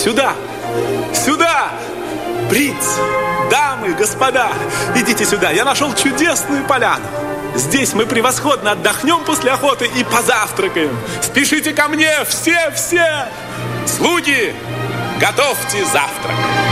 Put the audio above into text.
Сюда! Сюда! Принц! Дамы, господа! Идите сюда! Я нашел чудесную поляну! Здесь мы превосходно отдохнем после охоты и позавтракаем! Спешите ко мне! Все! Слуги, готовьте завтрак!